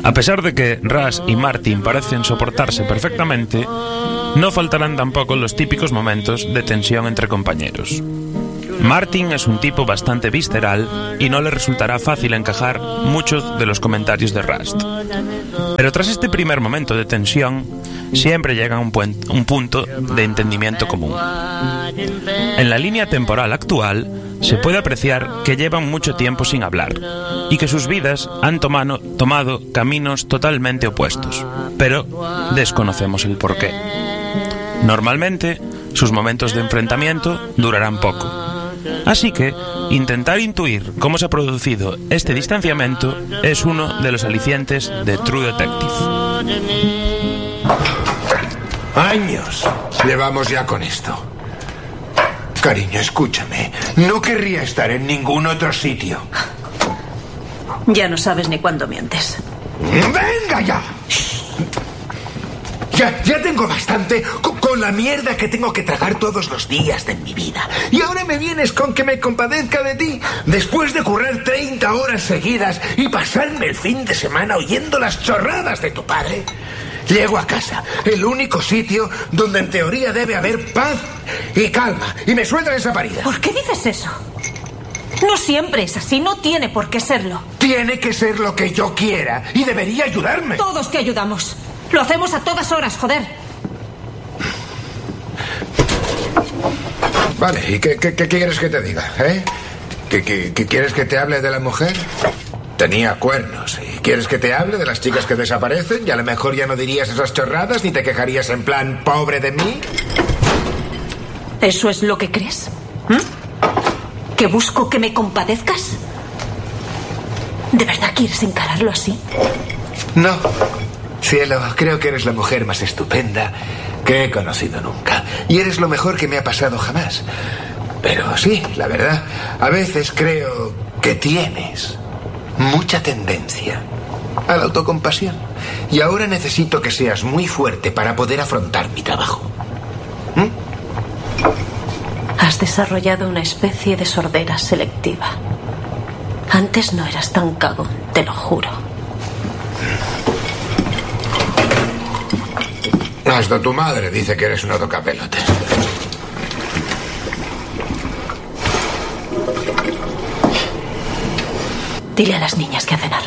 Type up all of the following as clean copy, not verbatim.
A pesar de que Russ y Martin parecen soportarse perfectamente, no faltarán tampoco los típicos momentos de tensión entre compañeros. Martin es un tipo bastante visceral y no le resultará fácil encajar muchos de los comentarios de Rust. Pero tras este primer momento de tensión, siempre llega un punto de entendimiento común. En la línea temporal actual, se puede apreciar que llevan mucho tiempo sin hablar y que sus vidas han tomado caminos totalmente opuestos, pero desconocemos el porqué. Normalmente, sus momentos de enfrentamiento durarán poco. Así que, intentar intuir cómo se ha producido este distanciamiento es uno de los alicientes de True Detective. Años llevamos ya con esto. Cariño, escúchame. No querría estar en ningún otro sitio. Ya no sabes ni cuándo mientes. ¡Venga ya! Ya tengo bastante con la mierda que tengo que tragar todos los días de mi vida. Y ahora me vienes con que me compadezca de ti. Después de currar 30 horas seguidas y pasarme el fin de semana oyendo las chorradas de tu padre, llego a casa, el único sitio donde en teoría debe haber paz y calma, y me sueltan esa parida. ¿Por qué dices eso? No siempre es así, no tiene por qué serlo. Tiene que ser lo que yo quiera y debería ayudarme. Todos te ayudamos. Lo hacemos a todas horas, joder. Vale, ¿y qué quieres que te diga, eh? ¿Qué quieres que te hable de la mujer? Tenía cuernos. ¿Y quieres que te hable de las chicas que desaparecen? Y a lo mejor ya no dirías esas chorradas ni te quejarías en plan pobre de mí. ¿Eso es lo que crees? ¿Que busco que me compadezcas? ¿De verdad quieres encararlo así? No. Cielo, creo que eres la mujer más estupenda que he conocido nunca. Y eres lo mejor que me ha pasado jamás. Pero sí, la verdad, a veces creo que tienes mucha tendencia a la autocompasión. Y ahora necesito que seas muy fuerte para poder afrontar mi trabajo. Has desarrollado una especie de sordera selectiva. Antes no eras tan cagón, te lo juro. Hasta tu madre dice que eres un tocapelote. Dile a las niñas que a cenar.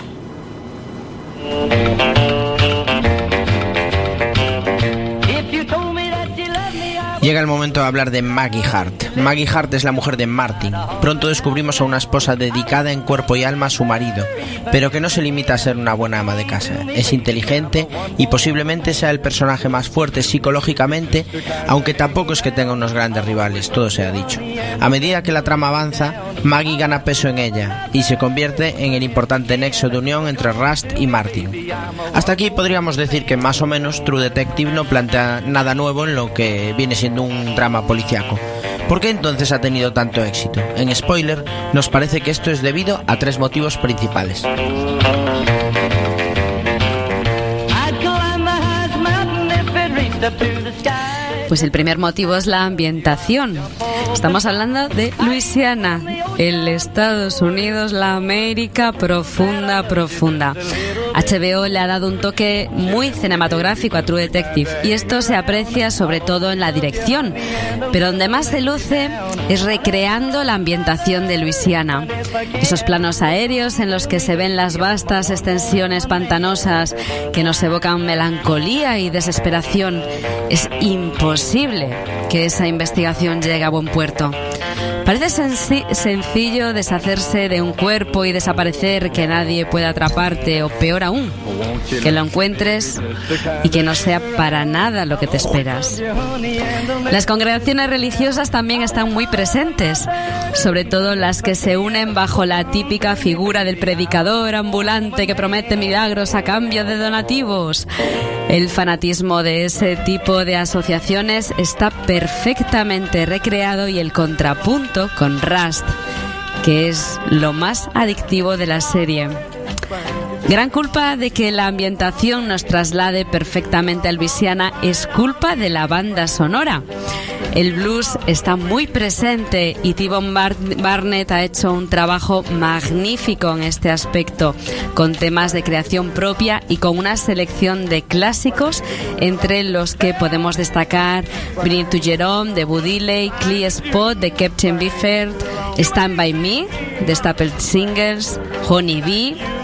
Llega el momento de hablar de Maggie Hart. Maggie Hart es la mujer de Martin. Pronto descubrimos a una esposa dedicada en cuerpo y alma a su marido, pero que no se limita a ser una buena ama de casa. Es inteligente y posiblemente sea el personaje más fuerte psicológicamente, aunque tampoco es que tenga unos grandes rivales, todo se ha dicho. A medida que la trama avanza, Maggie gana peso en ella y se convierte en el importante nexo de unión entre Rust y Martin. Hasta aquí podríamos decir que más o menos True Detective no plantea nada nuevo en lo que viene siendo un drama policiaco. ¿Por qué entonces ha tenido tanto éxito? En spoiler, nos parece que esto es debido a 3 motivos principales. Pues el primer motivo es la ambientación. Estamos hablando de Luisiana, el Estados Unidos, la América profunda. HBO le ha dado un toque muy cinematográfico a True Detective y esto se aprecia sobre todo en la dirección, pero donde más se luce es recreando la ambientación de Luisiana. Esos planos aéreos en los que se ven las vastas extensiones pantanosas que nos evocan melancolía y desesperación. Es imposible que esa investigación llegue a buen puerto. Parece sencillo deshacerse de un cuerpo y desaparecer, que nadie pueda atraparte, o peor aún, que lo encuentres y que no sea para nada lo que te esperas. Las congregaciones religiosas también están muy presentes, sobre todo las que se unen bajo la típica figura del predicador ambulante que promete milagros a cambio de donativos. El fanatismo de ese tipo de asociaciones está perfectamente recreado, y el contrapunto con Rust, que es lo más adictivo de la serie. Gran culpa de que la ambientación nos traslade perfectamente a Luisiana es culpa de la banda sonora. El blues está muy presente y T-Bone Barnett ha hecho un trabajo magnífico en este aspecto, con temas de creación propia y con una selección de clásicos, entre los que podemos destacar Bring It to Jerome de Buddy Lee, Clear Spot de Captain Bifford, Stand By Me de Staple Singers, Honey Bee